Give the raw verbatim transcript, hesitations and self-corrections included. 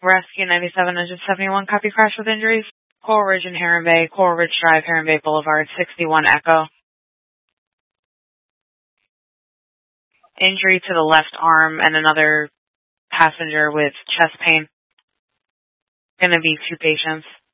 Rescue ninety-seven seventy-one, copy crash with injuries. Coral Ridge and Heron Bay, Coral Ridge Drive, Heron Bay Boulevard, sixty-one Echo. Injury to the left arm and another passenger with chest pain. Going to be two patients.